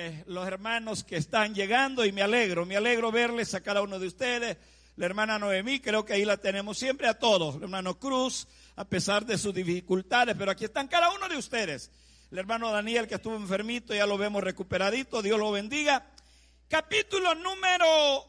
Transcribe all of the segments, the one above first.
los hermanos que están llegando y me alegro verles a cada uno de ustedes. La hermana Noemí, creo que ahí la tenemos siempre, a todos. El hermano Cruz, a pesar de sus dificultades, pero aquí están cada uno de ustedes. El hermano Daniel, que estuvo enfermito, ya lo vemos recuperadito, Dios lo bendiga. Capítulo número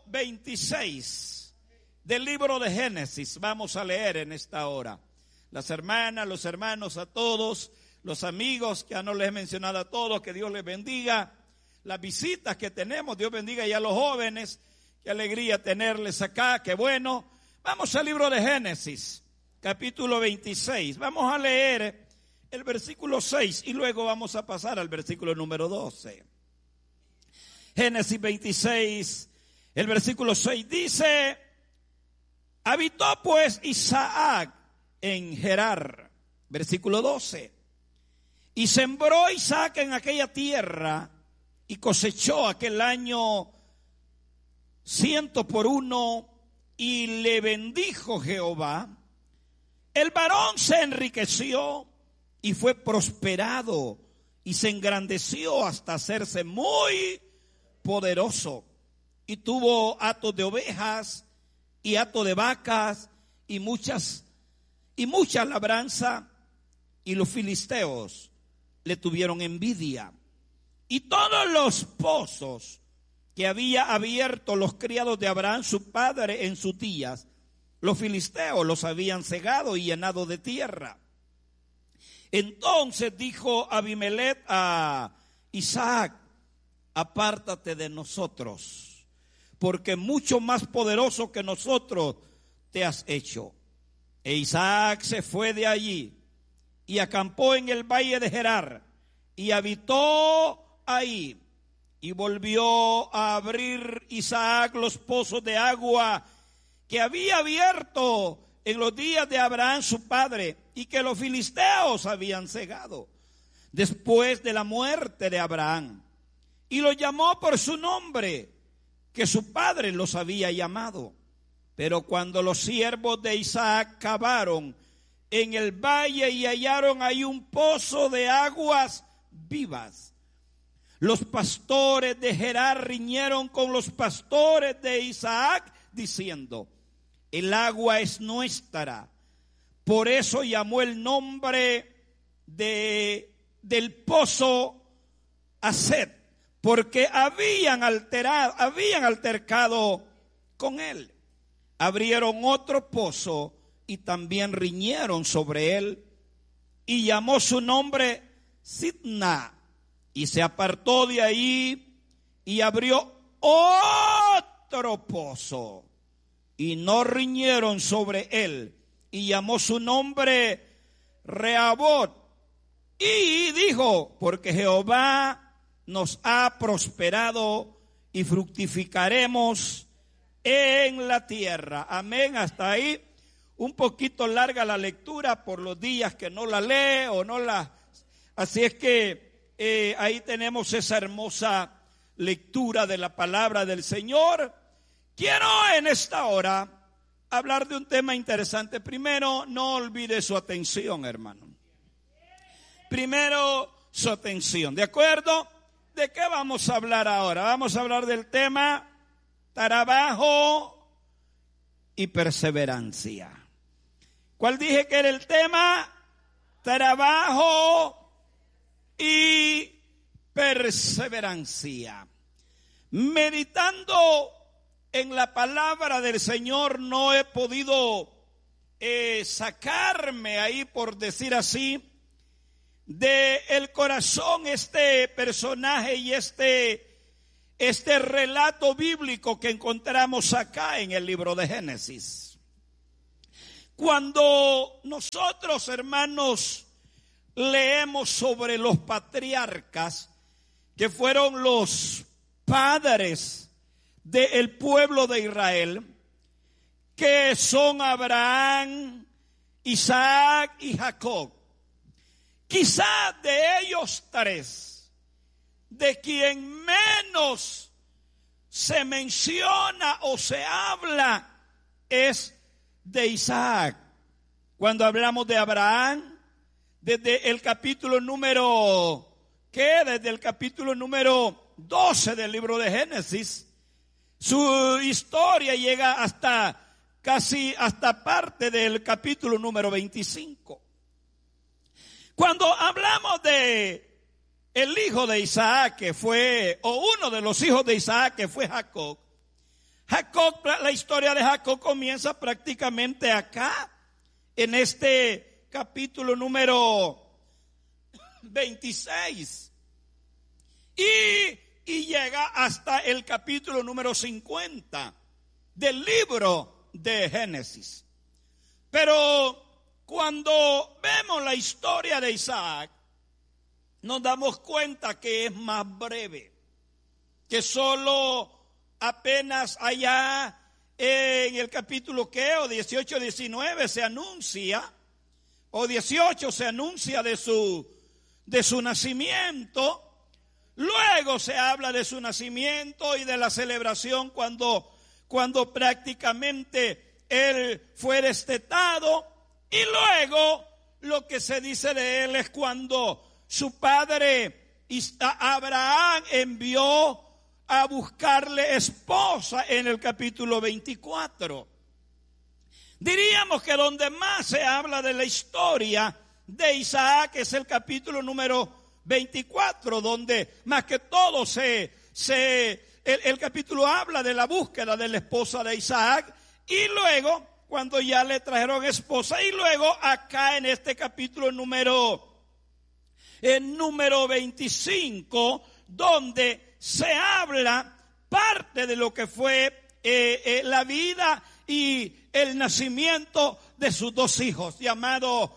26 del libro de Génesis, vamos a leer en esta hora. Las hermanas, los hermanos, a todos, los amigos, que ya no les he mencionado a todos, que Dios les bendiga. Las visitas que tenemos, Dios bendiga ya a los jóvenes, qué alegría tenerles acá, qué bueno. Vamos al libro de Génesis, capítulo 26, vamos a leer el versículo 6 y luego vamos a pasar al versículo número 12. Génesis 26, el versículo 6 dice: habitó pues Isaac en Gerar, versículo 12. Y sembró Isaac en aquella tierra y cosechó aquel año 100 por 1 y le bendijo Jehová. El varón se enriqueció y fue prosperado y se engrandeció hasta hacerse muy poderoso. Y tuvo hatos de ovejas y hato de vacas y mucha labranza, y los filisteos le tuvieron envidia. Y todos los pozos que había abierto los criados de Abraham su padre en sus días, los filisteos los habían cegado y llenado de tierra. Entonces dijo Abimelech a Isaac: apártate de nosotros, porque mucho más poderoso que nosotros te has hecho. E Isaac se fue de allí y acampó en el valle de Gerar y habitó ahí. Y volvió a abrir Isaac los pozos de agua que había abierto en los días de Abraham su padre, y que los filisteos habían cegado después de la muerte de Abraham. Y los llamó por su nombre, que su padre los había llamado. Pero cuando los siervos de Isaac cavaron en el valle y hallaron ahí un pozo de aguas vivas, los pastores de Gerar riñeron con los pastores de Isaac, diciendo: el agua es nuestra. Por eso llamó el nombre del pozo Aset, porque habían altercado con él. Abrieron otro pozo y también riñeron sobre él, y llamó su nombre Sitna, y se apartó de ahí y abrió otro pozo, y no riñeron sobre él, y llamó su nombre Rehoboth, y dijo: porque Jehová nos ha prosperado y fructificaremos en la tierra. Amén. Hasta ahí. Un poquito larga la lectura por los días que no la lee o no la... Así es que ahí tenemos esa hermosa lectura de la palabra del Señor. Quiero en esta hora hablar de un tema interesante. Primero, no olvide su atención, hermano. Primero, su atención. ¿De acuerdo? ¿De qué vamos a hablar ahora? Vamos a hablar del tema trabajo y perseverancia. ¿Cuál dije que era el tema? Trabajo y perseverancia. Meditando en la palabra del Señor, no he podido sacarme ahí, por decir así, de el corazón este personaje y este relato bíblico que encontramos acá en el libro de Génesis. Cuando nosotros, hermanos, leemos sobre los patriarcas que fueron los padres del pueblo de Israel, que son Abraham, Isaac y Jacob, quizá de ellos tres, de quien menos se menciona o se habla es de Isaac. Cuando hablamos de Abraham, desde el capítulo número que desde el capítulo número 12 del libro de Génesis, su historia llega casi hasta parte del capítulo número 25. Cuando hablamos de el hijo de Isaac que fue, o uno de los hijos de Isaac que fue Jacob, la historia de Jacob comienza prácticamente acá, en este capítulo número 26. Y llega hasta el capítulo número 50 del libro de Génesis. Pero cuando vemos la historia de Isaac, nos damos cuenta que es más breve, que solo apenas allá en el capítulo o 18, 19 se anuncia, o 18 se anuncia de su nacimiento. Luego se habla de su nacimiento y de la celebración cuando prácticamente él fue destetado. Y luego lo que se dice de él es cuando su padre Abraham envió a buscarle esposa en el capítulo 24. Diríamos que donde más se habla de la historia de Isaac es el capítulo número 24, donde más que todo el capítulo habla de la búsqueda de la esposa de Isaac, y luego cuando ya le trajeron esposa, y luego acá en este capítulo número 25, donde se habla parte de lo que fue la vida y el nacimiento de sus dos hijos, llamados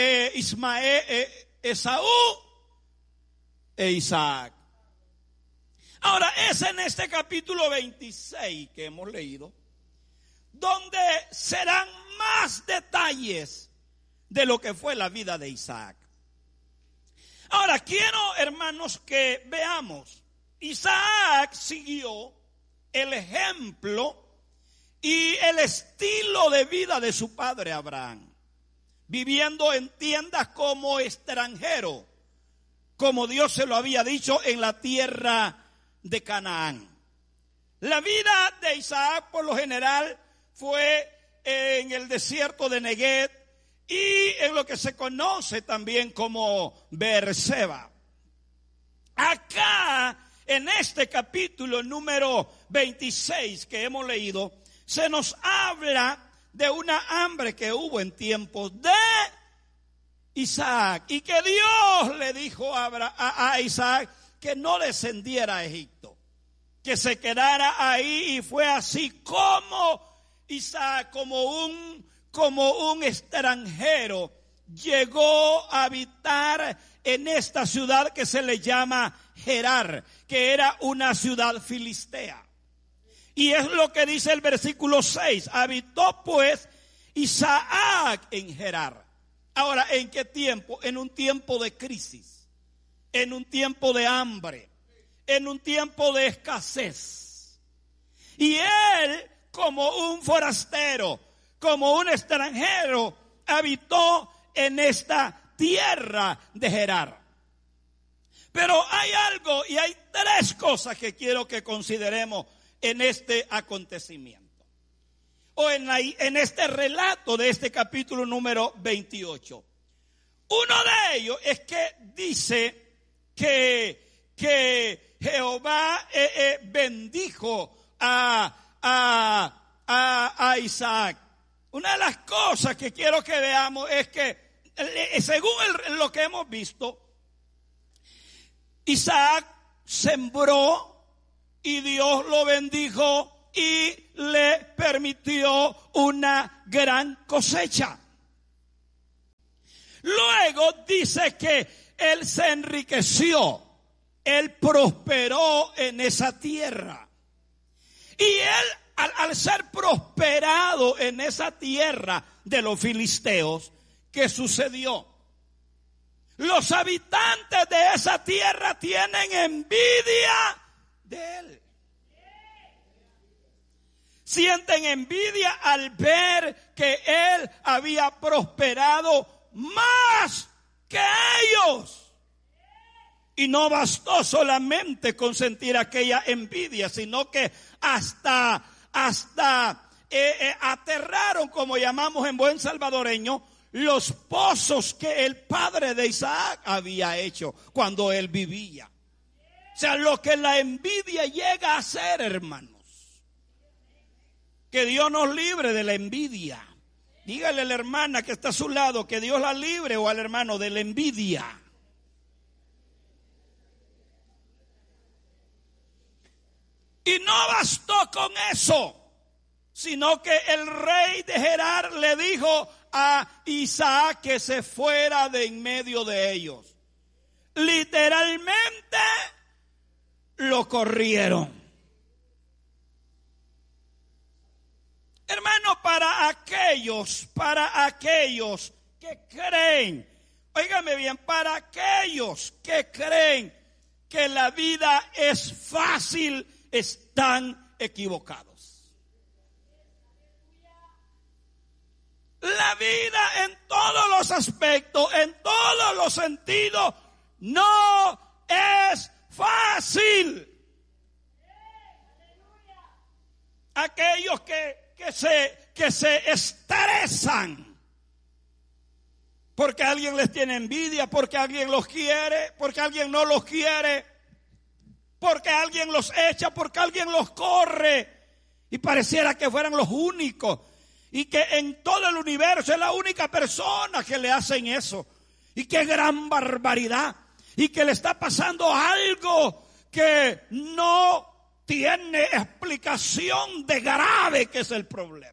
Esaú e Isaac. Ahora es en este capítulo 26 que hemos leído donde serán más detalles de lo que fue la vida de Isaac. Ahora quiero, hermanos, que veamos. Isaac siguió el ejemplo y el estilo de vida de su padre Abraham, viviendo en tiendas como extranjero, como Dios se lo había dicho, en la tierra de Canaán. La vida de Isaac por lo general fue en el desierto de Negev y en lo que se conoce también como Beerseba. Acá, en este capítulo número 26 que hemos leído, se nos habla de una hambre que hubo en tiempos de Isaac, y que Dios le dijo a Isaac que no descendiera a Egipto, que se quedara ahí, y fue así como Isaac, como un extranjero, llegó a habitar en esta ciudad que se le llama Gerar, que era una ciudad filistea. Y es lo que dice el versículo 6, habitó pues Isaac en Gerar. Ahora, ¿en qué tiempo? En un tiempo de crisis, en un tiempo de hambre, en un tiempo de escasez. Y él, como un forastero, como un extranjero, habitó en esta tierra de Gerar. Pero hay algo, y hay tres cosas que quiero que consideremos en este acontecimiento, o en este relato de este capítulo número 28. Uno de ellos es que dice que Jehová bendijo a Isaac. Una de las cosas que quiero que veamos es que, según lo que hemos visto, Isaac sembró y Dios lo bendijo y le permitió una gran cosecha. Luego dice que él se enriqueció, él prosperó en esa tierra. Y él, al ser prosperado en esa tierra de los filisteos, ¿qué sucedió? Los habitantes de esa tierra tienen envidia de él. Sienten envidia al ver que él había prosperado más que ellos. Y no bastó solamente con sentir aquella envidia, sino que hasta aterraron, como llamamos en buen salvadoreño, los pozos que el padre de Isaac había hecho cuando él vivía. O sea, lo que la envidia llega a hacer, hermanos. Que Dios nos libre de la envidia. Dígale a la hermana que está a su lado que Dios la libre, o al hermano, de la envidia. Y no bastó con eso, sino que el rey de Gerar le dijo a Isaac que se fuera de en medio de ellos. Literalmente lo corrieron. Hermano, para aquellos que creen, óigame bien, para aquellos que creen que la vida es fácil, están equivocados. La vida en todos los aspectos, en todos los sentidos, no es fácil. Aquellos que se estresan porque alguien les tiene envidia, porque alguien los quiere, porque alguien no los quiere, porque alguien los echa, porque alguien los corre, y pareciera que fueran los únicos, y que en todo el universo es la única persona que le hacen eso. Y qué gran barbaridad, y que le está pasando algo que no tiene explicación de grave que es el problema.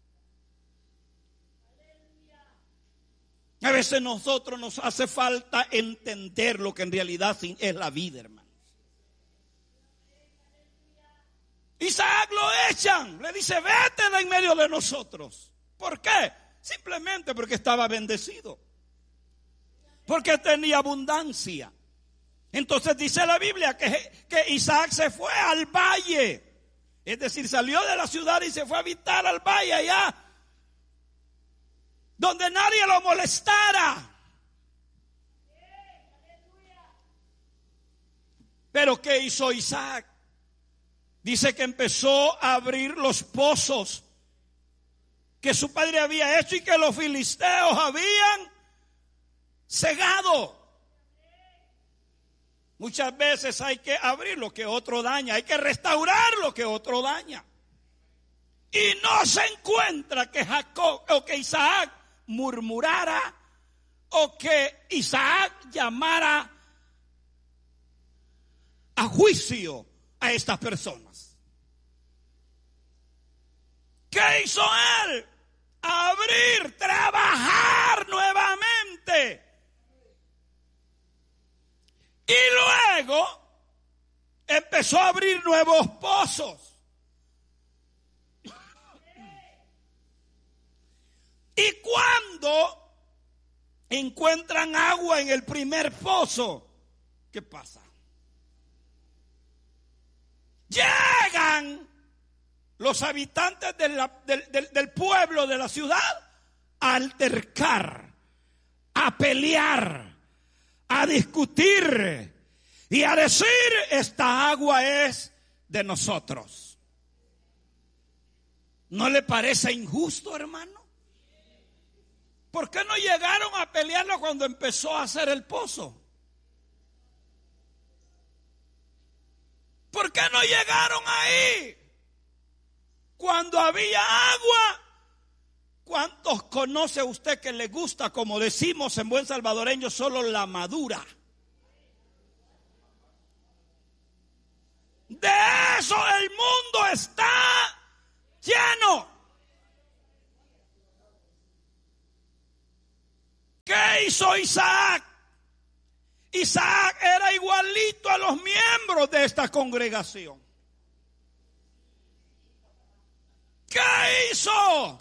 A veces nosotros nos hace falta entender lo que en realidad es la vida, hermano. Isaac lo echan, le dice, vete de en medio de nosotros. ¿Por qué? Simplemente porque estaba bendecido, porque tenía abundancia. Entonces dice la Biblia que Isaac se fue al valle, es decir, salió de la ciudad y se fue a habitar al valle allá, donde nadie lo molestara. Pero ¿qué hizo Isaac? Dice que empezó a abrir los pozos que su padre había hecho y que los filisteos habían cegado. Muchas veces hay que abrir lo que otro daña, hay que restaurar lo que otro daña. Y no se encuentra que Jacob o que Isaac murmurara o que Isaac llamara a juicio a estas personas. ¿Qué hizo él? Abrir, trabajar nuevamente. Y luego empezó a abrir nuevos pozos. Y cuando encuentran agua en el primer pozo, ¿qué pasa? Llegan los habitantes del pueblo, de la ciudad, a altercar, a pelear, a discutir y a decir, esta agua es de nosotros. ¿No le parece injusto, hermano? ¿Por qué no llegaron a pelearlo cuando empezó a hacer el pozo? ¿Por qué no llegaron ahí cuando había agua? ¿Cuántos conoce usted que le gusta, como decimos en buen salvadoreño, solo la madura? De eso el mundo está lleno. ¿Qué hizo Isaac? Isaac era igualito a los miembros de esta congregación. ¿Qué hizo?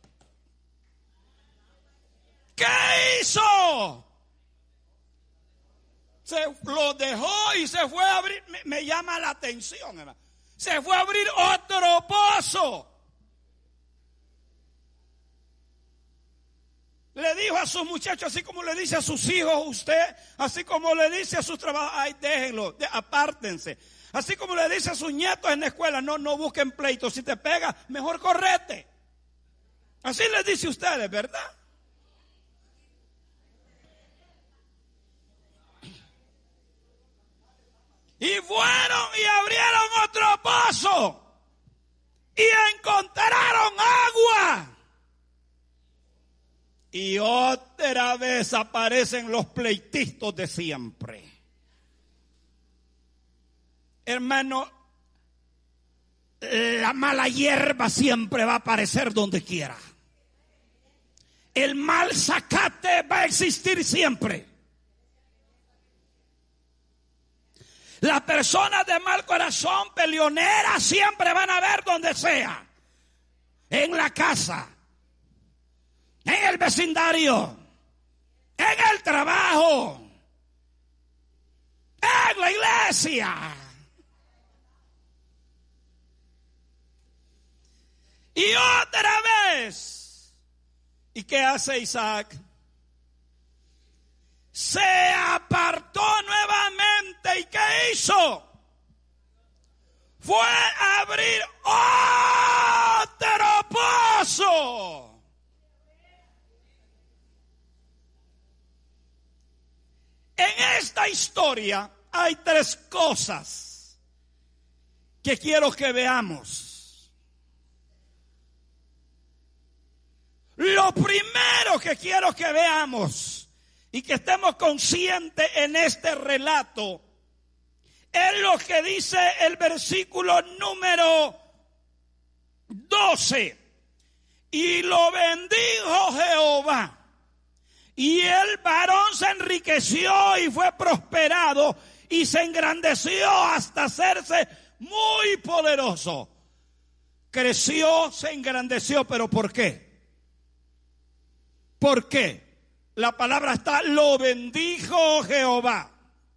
¿Qué hizo? Se lo dejó y se fue a abrir. Me llama la atención, hermano. Se fue a abrir otro pozo. le dijo a sus muchachos, así como le dice a sus hijos usted, así como le dice a sus trabajadores, ay, déjenlo, apártense. Así como le dice a sus nietos en la escuela, no busquen pleitos, si te pega, mejor correte. Así les dice a ustedes, ¿verdad? Y fueron y abrieron otro pozo y encontraron agua. Y otra vez aparecen los pleitistas de siempre. Hermano, la mala hierba siempre va a aparecer donde quiera. El mal zacate va a existir siempre. Las personas de mal corazón, peleoneras, siempre van a ver donde sea. En la casa, en el vecindario, en el trabajo, en la iglesia. Y otra vez. ¿Y qué hace Isaac? Se apartó nuevamente. ¿Y qué hizo? Fue a abrir otro pozo. En esta historia hay tres cosas que quiero que veamos. Lo primero que quiero que veamos y que estemos conscientes en este relato es lo que dice el versículo número 12. Y lo bendijo Jehová, y el varón se enriqueció y fue prosperado y se engrandeció hasta hacerse muy poderoso. Creció, se engrandeció, ¿pero por qué? ¿Por qué? La palabra está, lo bendijo Jehová.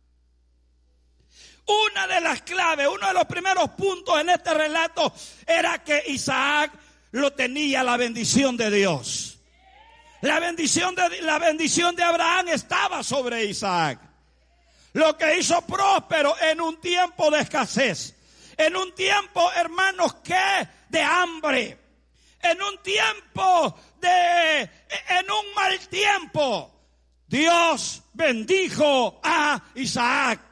Una de las claves, uno de los primeros puntos en este relato era que Isaac lo tenía la bendición de Dios. La bendición de Abraham estaba sobre Isaac. Lo que hizo próspero en un tiempo de escasez. En un tiempo, hermanos, de hambre. En un tiempo en un mal tiempo, Dios bendijo a Isaac.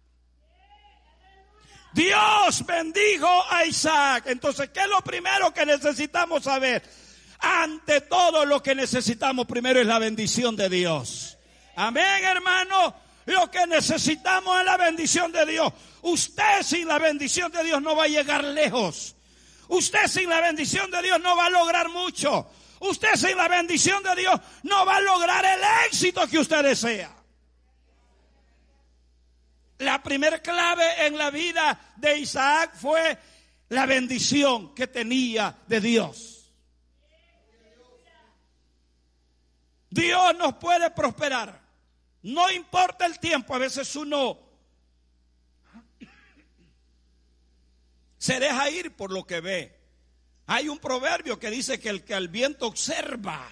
Dios bendijo a Isaac. Entonces, ¿qué es lo primero que necesitamos saber? Ante todo, lo que necesitamos primero es la bendición de Dios. Amén, hermano. Lo que necesitamos es la bendición de Dios. Usted sin la bendición de Dios no va a llegar lejos. Usted sin la bendición de Dios no va a lograr mucho. Usted sin la bendición de Dios no va a lograr el éxito que usted desea. La primera clave en la vida de Isaac fue la bendición que tenía de Dios. Dios nos puede prosperar. No importa el tiempo, a veces uno se deja ir por lo que ve. Hay un proverbio que dice que el que al viento observa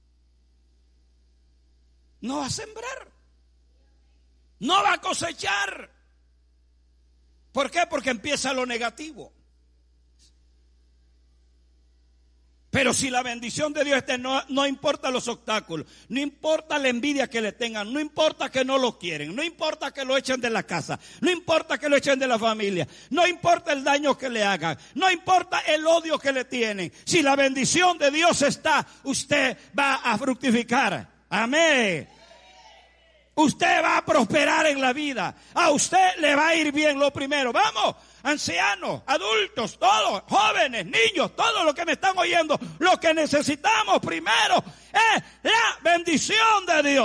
no va a sembrar, no va a cosechar. ¿Por qué? Porque empieza lo negativo. Pero si la bendición de Dios no importa los obstáculos, no importa la envidia que le tengan, no importa que no lo quieren, no importa que lo echen de la casa, no importa que lo echen de la familia, no importa el daño que le hagan, no importa el odio que le tienen. Si la bendición de Dios está, usted va a fructificar. Amén. Usted va a prosperar en la vida. A usted le va a ir bien lo primero. Vamos, ancianos, adultos, todos, jóvenes, niños, todos los que me están oyendo. Lo que necesitamos primero es la bendición de Dios.